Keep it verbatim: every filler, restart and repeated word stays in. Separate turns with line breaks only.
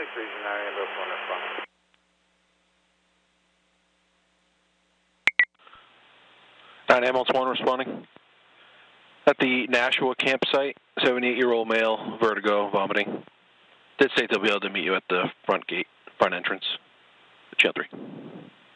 six Region nine, ambulance one responding.
nine ambulance one responding. At the Nashua campsite, seventy-eight-year-old male, vertigo, vomiting. Did state they'll be able to meet you at the front gate, front entrance, channel three.